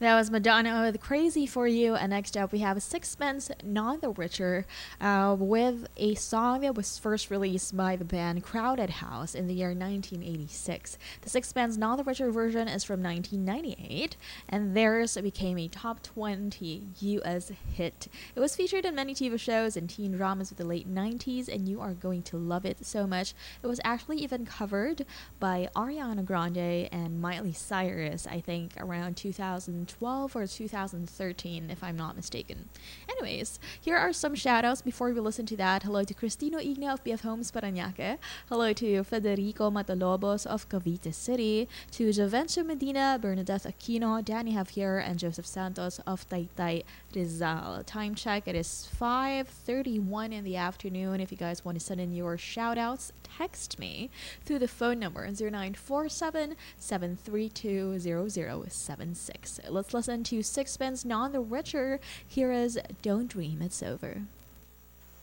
That was Madonna with Crazy for You. And next up, we have Sixpence None the Richer with a song that was first released by the band Crowded House in the year 1986. The Sixpence None the Richer version is from 1998, and theirs became a top 20 US hit. It was featured in many TV shows and teen dramas of the late 90s, and you are going to love it so much. It was actually even covered by Ariana Grande and Miley Cyrus, I think, around 2012 or 2013, if I'm not mistaken. Anyways, here are some shoutouts before we listen to that. Hello to Cristino Igna of BF Homes Parañaque. Hello to Federico Matalobos of Cavite City. To Jovencio Medina, Bernadette Aquino, Danny Javier, and Joseph Santos of Taytay, Rizal. Time check, it is 5:31 in the afternoon. If you guys want to send in your shoutouts, text me through the phone number 0947 732 0076. Let's listen to Sixpence None the Richer. Here is Don't Dream It's Over.